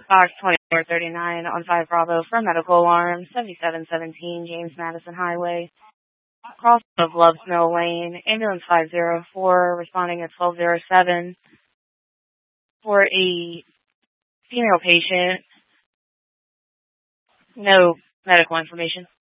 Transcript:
Box 2439 on 5 Bravo for medical alarm, 7717 James Madison Highway, cross of Loves Mill Lane, ambulance 504, responding at 1207 for a female patient. No medical information.